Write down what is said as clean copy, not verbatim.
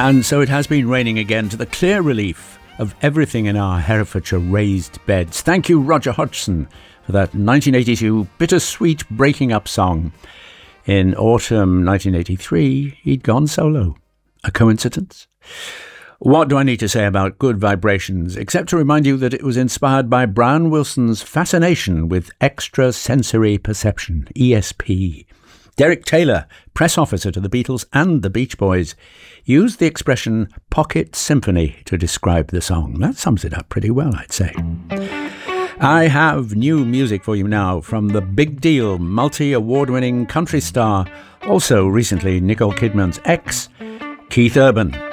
And so it has been raining again, to the clear relief of everything in our Herefordshire raised beds. Thank you, Roger Hodgson, for that 1982 bittersweet breaking up song. In autumn 1983, he'd gone solo. A coincidence? What do I need to say about Good Vibrations, except to remind you that it was inspired by Brian Wilson's fascination with extrasensory perception, ESP. Derek Taylor, press officer to the Beatles and the Beach Boys, used the expression pocket symphony to describe the song. That sums it up pretty well, I'd say. I have new music for you now from the big deal multi-award-winning country star, also recently Nicole Kidman's ex, Keith Urban.